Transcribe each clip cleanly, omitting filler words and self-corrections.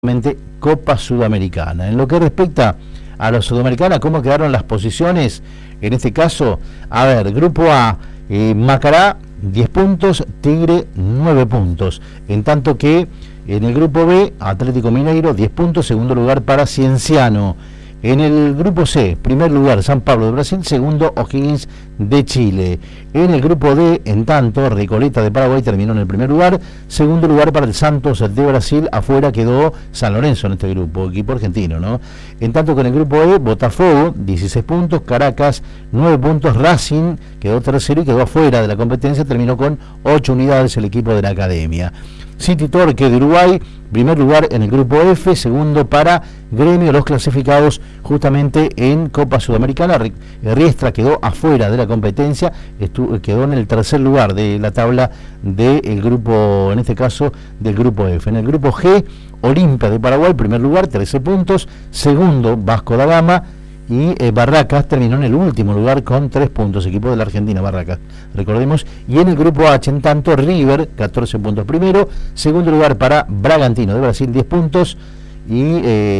Copa Sudamericana. En lo que respecta a la Sudamericana, ¿cómo quedaron las posiciones? En este caso, a ver, Grupo A, Macará 10 puntos, Tigre 9 puntos. En tanto que en el Grupo B, Atlético Mineiro 10 puntos, segundo lugar para Cienciano. En el Grupo C, primer lugar San Pablo de Brasil, segundo O'Higgins de Chile. En el Grupo D, en tanto, Recoleta de Paraguay terminó en el primer lugar, segundo lugar para el Santos de Brasil, afuera quedó San Lorenzo en este grupo, equipo argentino, ¿no? En tanto que en el Grupo E, Botafogo, 16 puntos, Caracas, 9 puntos, Racing quedó tercero y quedó afuera de la competencia, terminó con 8 unidades el equipo de la Academia. City Torque de Uruguay, primer lugar en el Grupo F, segundo para Gremio, los clasificados justamente en Copa Sudamericana. Riestra quedó afuera de la competencia, quedó en el tercer lugar de la tabla del grupo, en este caso del Grupo F. En el Grupo G, Olimpia de Paraguay, primer lugar, 13 puntos, segundo Vasco da Gama, y Barracas terminó en el último lugar con 3 puntos, equipo de la Argentina, Barracas, recordemos. Y en el Grupo H, en tanto, River, 14 puntos primero, segundo lugar para Bragantino de Brasil, 10 puntos. Y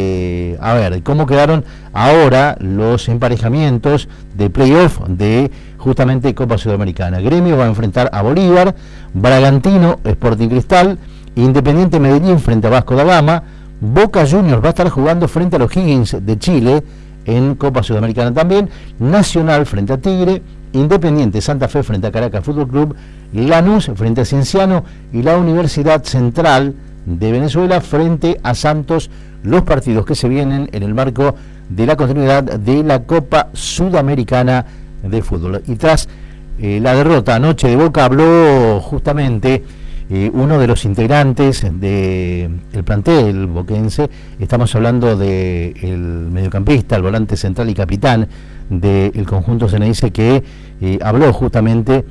a ver, ¿cómo quedaron ahora los emparejamientos de playoff de justamente Copa Sudamericana? Gremio va a enfrentar a Bolívar, Bragantino, Sporting Cristal, Independiente Medellín frente a Vasco da Gama, Boca Juniors va a estar jugando frente a los O'Higgins de Chile en Copa Sudamericana también, Nacional frente a Tigre, Independiente Santa Fe frente a Caracas Fútbol Club, Lanús frente a Cienciano y la Universidad Central de Venezuela frente a Santos, los partidos que se vienen en el marco de la continuidad de la Copa Sudamericana de Fútbol. Y tras la derrota anoche de Boca, habló justamente uno de los integrantes del plantel boquense. Estamos hablando del mediocampista, el volante central y capitán del conjunto Ceneice, que habló justamente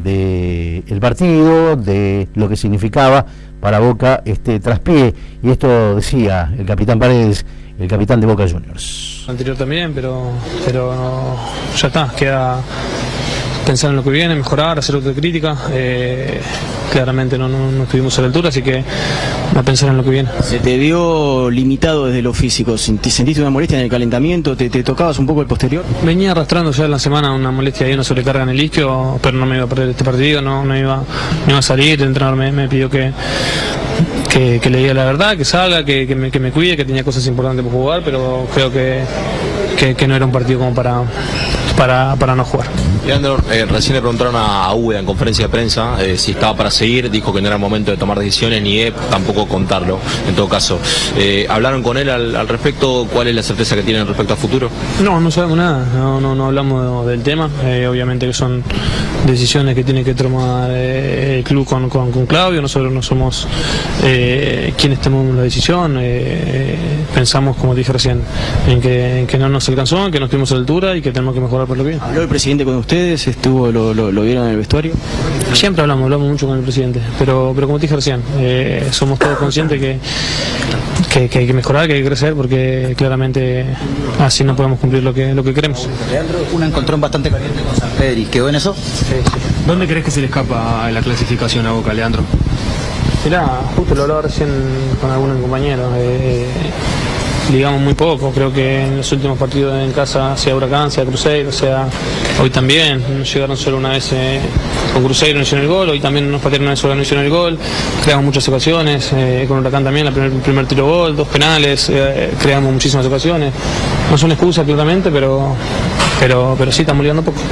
del partido, de lo que significaba para Boca este traspié, y esto decía el capitán Paredes, el capitán de Boca Juniors. Anterior también, pero ya está, queda pensar en lo que viene, mejorar, hacer autocrítica. Claramente no estuvimos a la altura, así que a pensar en lo que viene. Se te vio limitado desde lo físico, ¿sentiste una molestia en el calentamiento? ¿Te tocabas un poco el posterior? Venía arrastrando ya en la semana una molestia y una sobrecarga en el isquio, pero no me iba a perder este partido, no iba a salir. El entrenador me pidió que le diga la verdad, que salga, que me cuide, que tenía cosas importantes por jugar, pero creo que no era un partido como para no jugar. Leandro, recién le preguntaron a Úbeda en conferencia de prensa si estaba para seguir, dijo que no era el momento de tomar decisiones ni de tampoco contarlo, en todo caso. ¿Hablaron con él al respecto? ¿Cuál es la certeza que tienen respecto a futuro? No sabemos nada, no hablamos del tema, obviamente que son decisiones que tiene que tomar el club con Claudio. Nosotros no somos quienes tomamos la decisión. Pensamos, como dije recién, en que no nos alcanzó, en que no estuvimos a la altura y que tenemos que mejorar por lo bien. ¿Habló el presidente con ustedes? ¿Lo vieron en el vestuario? Siempre hablamos mucho con el presidente, pero como te dije recién, somos todos conscientes que hay que mejorar, que hay que crecer, porque claramente así no podemos cumplir lo que queremos. Leandro, un encontrón bastante caliente con San Pedro, ¿quedó en eso? Sí. ¿Dónde crees que se le escapa la clasificación a Boca, Leandro? Mirá, justo lo hablaba recién con algunos compañeros. Ligamos muy poco, creo que en los últimos partidos en casa, sea Huracán, sea Cruzeiro, sea hoy también, nos llegaron solo una vez con Cruzeiro, no hicieron el gol, hoy también nos patearon una vez solo, no hicieron el gol, creamos muchas ocasiones, con Huracán también, el primer tiro gol, 2 penales, creamos muchísimas ocasiones, no son excusas claramente, pero sí estamos ligando poco.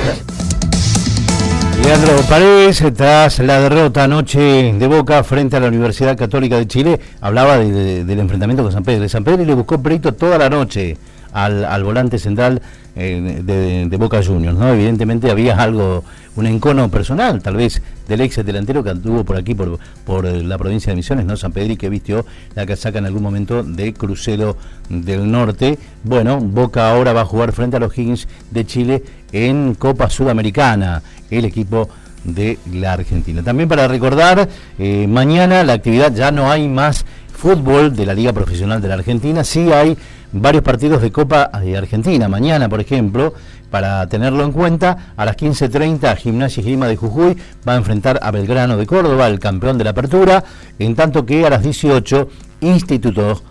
Leandro Paredes, tras la derrota anoche de Boca frente a la Universidad Católica de Chile, hablaba del enfrentamiento con San Pedro. San Pedro le buscó pleito toda la noche al volante central de Boca Juniors, ¿no? Evidentemente había algo, un encono personal, tal vez, del ex delantero que anduvo por aquí, por la provincia de Misiones, ¿no? San Pedro, y que vistió la casaca en algún momento de Crucero del Norte. Bueno, Boca ahora va a jugar frente a los O'Higgins de Chile en Copa Sudamericana, el equipo de la Argentina. También para recordar, mañana la actividad, ya no hay más fútbol de la Liga Profesional de la Argentina, sí hay varios partidos de Copa de Argentina. Mañana, por ejemplo, para tenerlo en cuenta, a las 15:30 Gimnasia y Esgrima de Jujuy va a enfrentar a Belgrano de Córdoba, el campeón de la Apertura, en tanto que a las 18 Instituto